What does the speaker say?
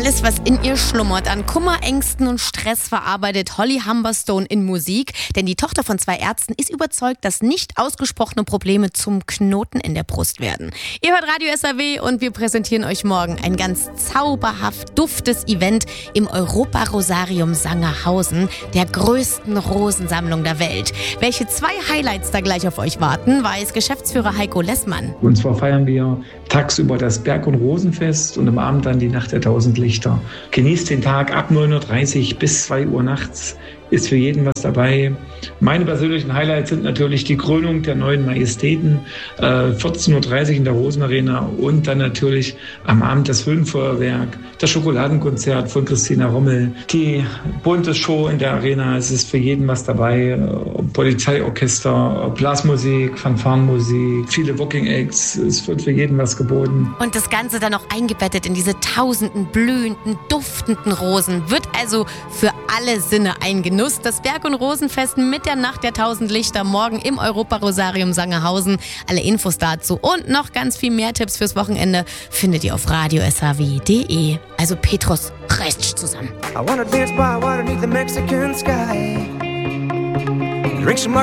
Alles, was in ihr schlummert, an Kummer, Ängsten und Stress verarbeitet Holly Humberstone in Musik. Denn die Tochter von 2 Ärzten ist überzeugt, dass nicht ausgesprochene Probleme zum Knoten in der Brust werden. Ihr hört Radio SAW und wir präsentieren euch morgen ein ganz zauberhaft duftes Event im Europa-Rosarium Sangerhausen, der größten Rosensammlung der Welt. Welche 2 Highlights da gleich auf euch warten, weiß Geschäftsführer Heiko Lessmann. Und zwar feiern wir tagsüber das Berg- und Rosenfest und am Abend dann die Nacht der 1000 Lichter. Genießt den Tag ab 9:30 Uhr bis 2 Uhr nachts. Ist für jeden was dabei. Meine persönlichen Highlights sind natürlich die Krönung der neuen Majestäten, 14:30 Uhr in der Rosenarena und dann natürlich am Abend das Höhenfeuerwerk, das Schokoladenkonzert von Christina Rommel, die bunte Show in der Arena. Es ist für jeden was dabei. Polizeiorchester, Blasmusik, Fanfarenmusik, viele Walking Acts. Es wird für jeden was geboten. Und das Ganze dann noch eingebettet in diese tausenden blühenden, duftenden Rosen. Wird also für alle Sinne ein Genuss. Das Berg- und Rosenfest mit der Nacht der 1000 Lichter morgen im Europa-Rosarium Sangerhausen. Alle Infos dazu und noch ganz viel mehr Tipps fürs Wochenende findet ihr auf radiosaw.de. Also Petrus, reißt zusammen. I wanna dance by water beneath the Mexican sky. Drink some